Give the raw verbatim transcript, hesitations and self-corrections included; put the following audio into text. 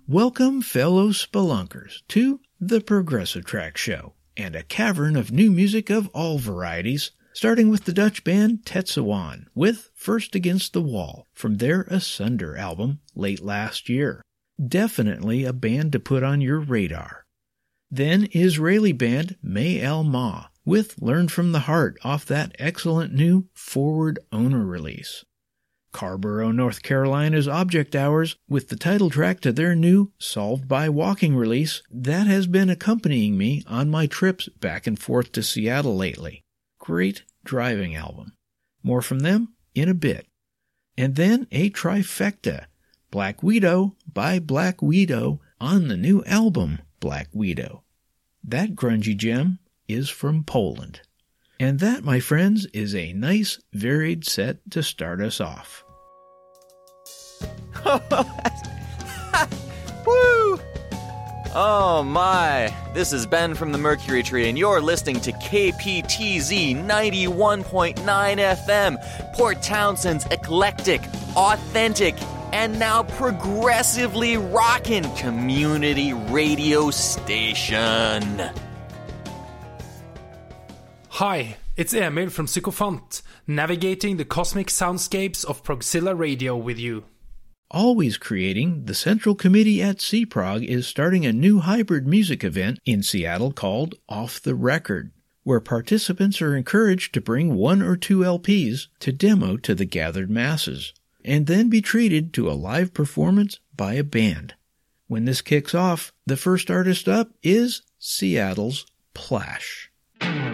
Welcome, fellow spelunkers, to the Progressive Track Show, and a cavern of new music of all varieties, starting with the Dutch band Tetsuwan with First Against the Wall from their Asunder album late last year. Definitely a band to put on your radar. Then Israeli band May El Ma with Learn from the Heart off that excellent new Forward Owner release. Carborough, North Carolina's Object Hours with the title track to their new Solved by Walking release that has been accompanying me on my trips back and forth to Seattle lately. Great driving album. More from them in a bit. And then a trifecta. Black Widow by Black Widow on the new album Black Widow. That grungy gem is from Poland. And that, my friends, is a nice varied set to start us off. Woo! Oh my, this is Ben from the Mercury Tree, and you're listening to K P T Z ninety-one point nine F M, Port Townsend's eclectic, authentic, and now progressively rockin' community radio station. Hi, it's Emil from Sycophant, navigating the cosmic soundscapes of Progzilla Radio with you. Always creating, the Central Committee at C Prog is starting a new hybrid music event in Seattle called Off the Record, where participants are encouraged to bring one or two L Ps to demo to the gathered masses, and then be treated to a live performance by a band. When this kicks off, the first artist up is Seattle's Plash.